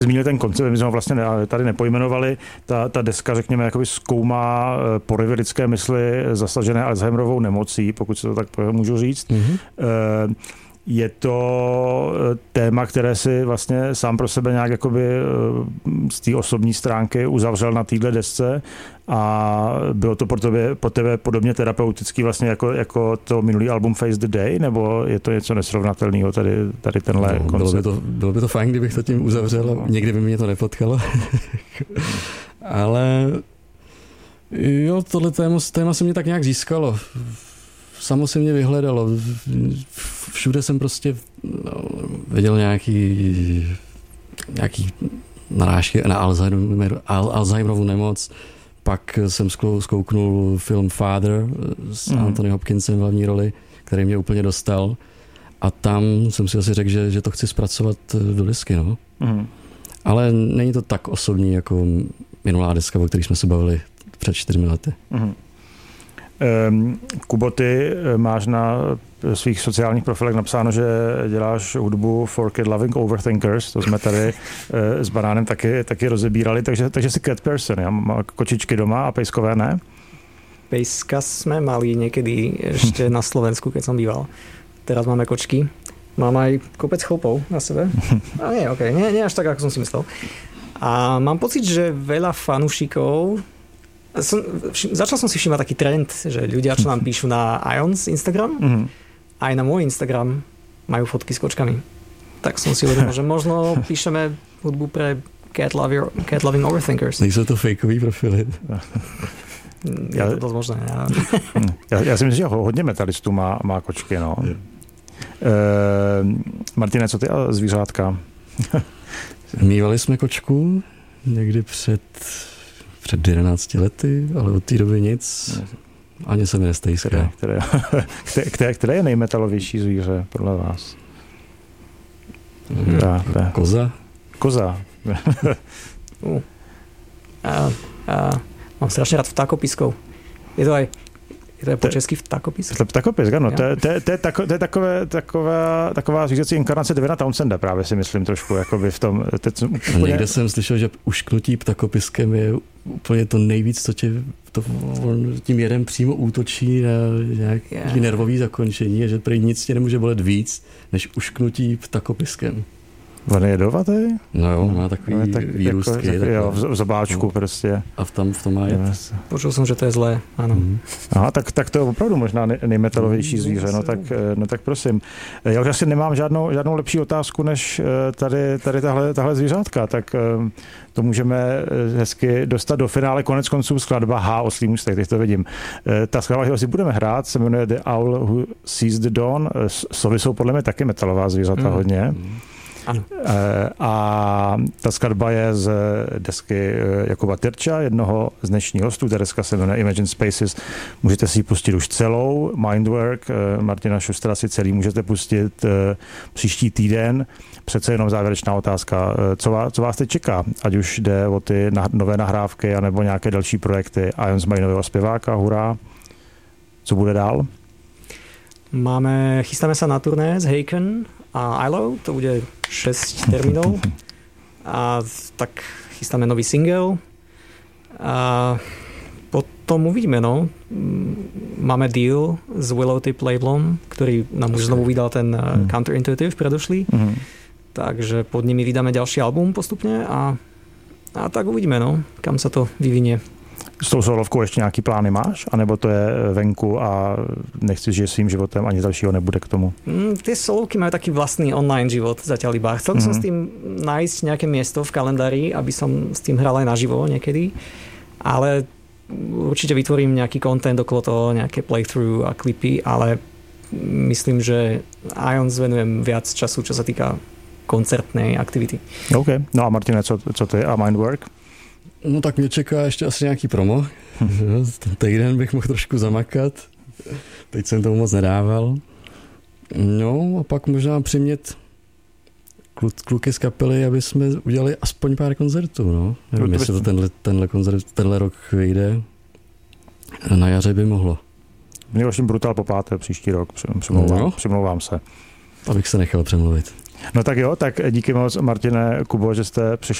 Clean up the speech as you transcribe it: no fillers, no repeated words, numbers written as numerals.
Zmínili ten koncept, my jsme ho vlastně tady nepojmenovali. Ta deska, řekněme, jakoby zkoumá porivy lidské mysli zasažené Alzheimerovou nemocí, pokud se to tak můžu říct. Je to téma, které si vlastně sám pro sebe nějak jakoby z té osobní stránky uzavřel na téhle desce a bylo to pro tebe podobně terapeutický vlastně jako to minulý album Face the Day, nebo je to něco nesrovnatelného tady tenhle koncept? Bylo by to fajn, kdybych to tím uzavřel, někdy by mě to nepotkalo. Ale jo, tohle téma se mě tak nějak získalo. Samo se mě vyhledalo. Všude jsem prostě viděl nějaký narážky na Alzheimerovu nemoc. Pak jsem zkouknul film Father s Anthony Hopkinsem v hlavní roli, který mě úplně dostal. A tam jsem si asi řekl, že to chci zpracovat do desky. No. Ale není to tak osobní jako minulá deska, o které jsme se bavili před 4 lety. Kubo, ty máš na svých sociálních profilech napsáno, že děláš hudbu for kid loving overthinkers, to jsme tady s Banánem taky rozebírali, takže jsi cat person, ja? Má kočičky doma a pejskové ne? Pejska sme mali niekedy ešte na Slovensku, keď som býval. Teraz máme kočky. Mám aj kopec chlpov na sebe. A nie až tak, ako som si myslel. A mám pocit, že veľa fanúšikov začal som si všimať taký trend, že ľudia, čo nám píšu na Ions Instagram, aj na môj Instagram majú fotky s kočkami. Tak som si uvedomil, že možno píšeme hudbu pre cat loving overthinkers. Nejsou to fejkový profily. Je to dost možné. Já si myslím, že hodně metalistů má kočky. No. Martine, co ty a zvířátka? Mívali jsme kočku někdy před 11 lety, ale od té doby nic. Ani se mi nestejská. Které je nejmetalovější zvíře podle vás? Koza. Koza. Mám strašně rád vtákopiskov. Je to po česky vtákopisk? Vtákopisk, ano. To je taková zvířecí inkarnace Devina Townsenda, právě si myslím trošku. Jakoby v tom, Někde jsem slyšel, že ušknutí ptakopiskem je úplně to nejvíc, co tě tím jedem přímo útočí na nějaký nervový zakončení a že prý nic tě nemůže bolet víc, než ušknutí ptakopiskem. On je jedovatý? No jo, má takový výrůstky. Jo, v zobáčku prostě. A v tom má jet. Počul jsem, že to je zlé, ano. Aha, tak to je opravdu možná nejmetalovější zvíře, no tak prosím. Já už asi nemám žádnou lepší otázku, než tady tahle zvířátka, tak to můžeme hezky dostat do finále. Konec konců skladba H, Oslí můstek, teď to vidím. Ta skladba, kterou si budeme hrát, se jmenuje The Owl Who Sees the Dawn. Sovy jsou podle mě taky metalová zvířata hodně. Ano. A ta skladba je z desky Jakuba Tyrča, jednoho z dnešních hostů. Ta deska se jmenuje Imagine Spaces. Můžete si ji pustit už celou. Mindwork, Martina Šustera si celý můžete pustit příští týden. Přece jenom závěrečná otázka. Co vás teď čeká? Ať už jde o ty nové nahrávky anebo nějaké další projekty. Ions mají nového zpěváka, hurá. Co bude dál? Chystáme sa na turné z Haken a ILO, to bude 6 termínov a tak chystáme nový single a potom uvidíme, no. Máme deal s Willowtip labelom, ktorý nám už znovu vydal ten Counterintuitive predošlý, takže pod nimi vydáme ďalší album postupne a tak uvidíme, no, kam sa to vyvinie. S tou solovkou ještě nějaký plány máš? A nebo to je venku a nechci žít svým životem, ani dalšího nebude k tomu? Tie solovky majú taký vlastný online život zatiaľ iba. Chcel som s tým nájsť nejaké miesto v kalendári, aby som s tým hral aj naživo niekedy. Ale určite vytvorím nejaký content okolo toho, nejaké playthrough a klipy, ale myslím, že Ions venujem viac času, čo sa týka koncertnej aktivity. OK. No a Martine, co ty a Mindwork? No tak mě čeká ještě asi nějaký promo. Ten týden bych mohl trošku zamakat. Teď jsem tomu moc nedával. No a pak možná přimět kluky z kapely, aby jsme udělali aspoň pár koncertů. No. Nevím, jestli to tenhle rok vyjde. Na jaře by mohlo. Měl Brutal po 5. příští rok. Přemlouvám se. Abych se nechal přemluvit. No tak jo, tak díky moc, Martine, Kubo, že jste přišel